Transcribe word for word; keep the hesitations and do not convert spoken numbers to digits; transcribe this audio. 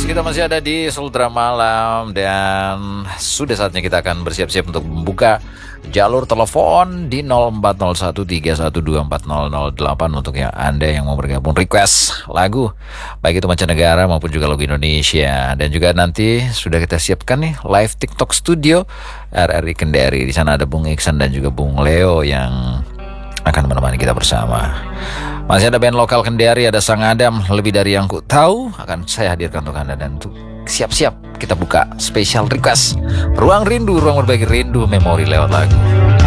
kita masih ada di Sultra Malam dan sudah saatnya kita akan bersiap-siap untuk membuka jalur telepon di nol empat nol satu tiga satu dua empat nol nol delapan untuk yang Anda yang mau bergabung request lagu, baik itu mancanegara maupun juga lagu Indonesia. Dan juga nanti sudah kita siapkan nih live TikTok studio R R I Kendari. Di sana ada Bung Iksan dan juga Bung Leo yang akan menemani kita bersama. Masih ada band lokal Kendari, ada Sang Adam, Lebih Dari Yang Ku Tahu, akan saya hadirkan untuk Anda. Dan untuk siap-siap kita buka spesial request Ruang Rindu, ruang berbagi rindu memori lewat lagu.